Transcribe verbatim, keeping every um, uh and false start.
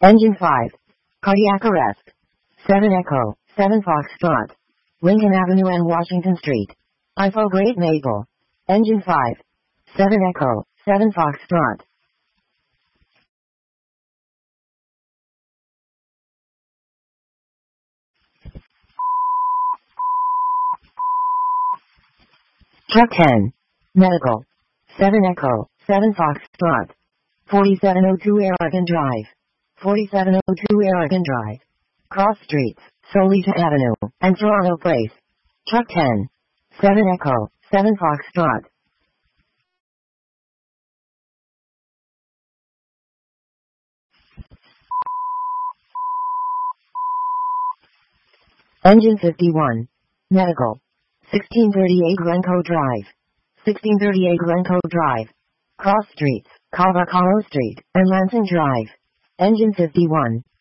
Engine five. Cardiac arrest. seven Echo, seven Foxtrot. Lincoln Avenue and Washington Street. I F O Great Maple. Engine five. seven Echo, seven Foxtrot. Truck ten. Medical. seven Echo, seven Foxtrot. forty-seven oh two Aragon Drive. forty-seven oh two Aragon Drive. Cross Streets, Solita Avenue, and Toronto Place. Truck ten. seven Echo, seven Foxtrot. Engine fifty-one. Medical. sixteen thirty-eight Glencoe Drive. sixteen thirty-eight Glencoe Drive. Cross Streets, Cavacalo Street, and Lansing Drive. Engine fifty-one.